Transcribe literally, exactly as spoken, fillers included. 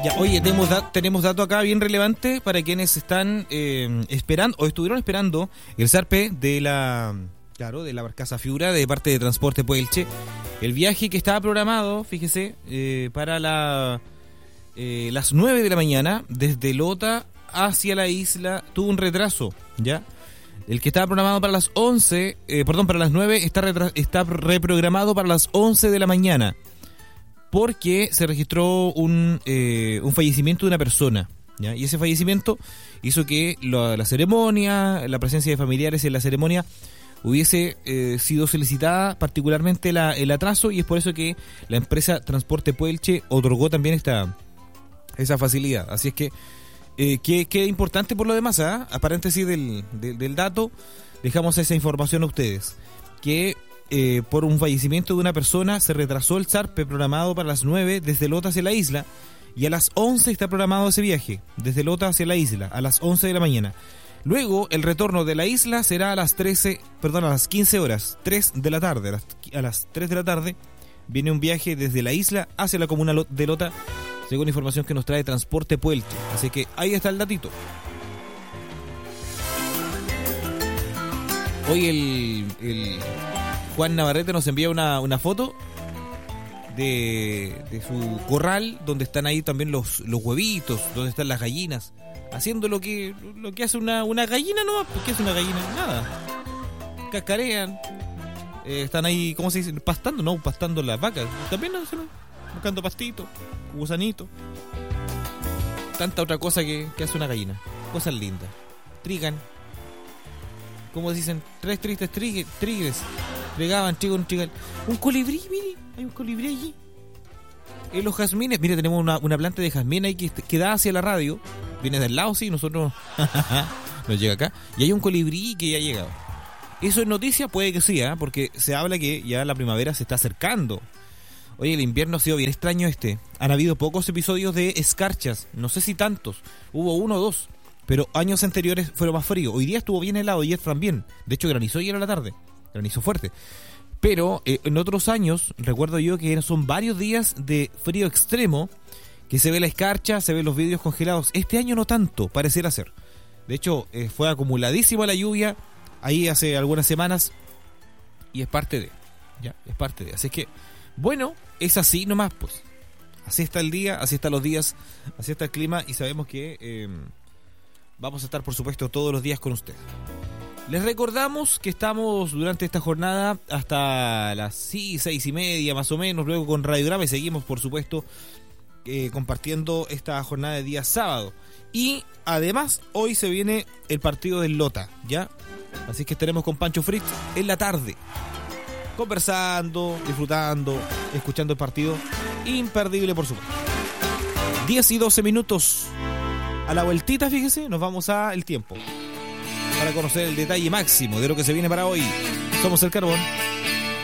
Ya, oye, tenemos, da- tenemos dato acá bien relevante para quienes están eh, esperando o estuvieron esperando el zarpe de la, claro, de la barcaza Fiura de parte de Transporte Puelche. El viaje que estaba programado, fíjese, eh, para la, eh, las nueve de la mañana desde Lota hacia la isla tuvo un retraso, ¿ya? El que estaba programado para las once, eh, perdón, para las nueve está, retra- está reprogramado para las once de la mañana. Porque se registró un, eh, un fallecimiento de una persona, ¿ya? Y ese fallecimiento hizo que la, la ceremonia, la presencia de familiares en la ceremonia hubiese eh, sido solicitada particularmente la, el atraso, y es por eso que la empresa Transporte Puelche otorgó también esta esa facilidad. Así es que eh, que, que importante por lo demás, ¿ah? A paréntesis del, del, del dato, dejamos esa información a ustedes, que Eh, por un fallecimiento de una persona se retrasó el zarpe programado para las nueve desde Lota hacia la isla, y a las once está programado ese viaje desde Lota hacia la isla a las once de la mañana. Luego el retorno de la isla será a las trece, perdón, a las quince horas, tres de la tarde. A las, a las tres de la tarde viene un viaje desde la isla hacia la comuna de Lota, según información que nos trae Transporte Puelche. Así que ahí está el datito. Hoy el, el Juan Navarrete nos envía una, una foto de, de su corral, donde están ahí también los, los huevitos, donde están las gallinas, haciendo lo que lo que hace una, una gallina, ¿no? ¿Qué es una gallina? Nada. Cascarean, eh, están ahí, ¿cómo se dice? Pastando, no, pastando las vacas. También ¿no? buscando pastito, gusanito. Tanta otra cosa que, que hace una gallina. Cosas lindas. Trigan. Como dicen, tres tristes trigue, trigues. Tregaban, trigo, un trigal. Un colibrí, mire, hay un colibrí allí. En los jazmines, mire, tenemos una, una planta de jazmín ahí que, que da hacia la radio. Viene del lado, sí, nosotros nos llega acá. Y hay un colibrí que ya ha llegado. ¿Eso es noticia? Puede que sí, ¿eh? Porque se habla que ya la primavera se está acercando. Oye, el invierno ha sido bien extraño este. Han habido pocos episodios de escarchas, no sé si tantos. Hubo uno o dos, pero años anteriores fueron más fríos. Hoy día estuvo bien helado, ayer también. De hecho, granizó ayer a la tarde. Granizó fuerte. Pero eh, en otros años, recuerdo yo que son varios días de frío extremo, que se ve la escarcha, se ven los vidrios congelados. Este año no tanto, pareciera ser. De hecho, eh, fue acumuladísima la lluvia ahí hace algunas semanas, y es parte de, ya, es parte de. Así que, bueno, es así nomás, pues. Así está el día, así están los días, así está el clima, y sabemos que eh, vamos a estar, por supuesto, todos los días con ustedes. Les recordamos que estamos durante esta jornada hasta las sí, seis y media más o menos, luego con Radiograma, y seguimos, por supuesto, eh, compartiendo esta jornada de día sábado. Y además, hoy se viene el partido del Lota, ¿ya? Así que estaremos con Pancho Fritz en la tarde, conversando, disfrutando, escuchando el partido. Imperdible, por supuesto. diez y doce minutos. A la vueltita, fíjese, nos vamos a el tiempo para conocer el detalle máximo de lo que se viene para hoy. Somos el Carbón.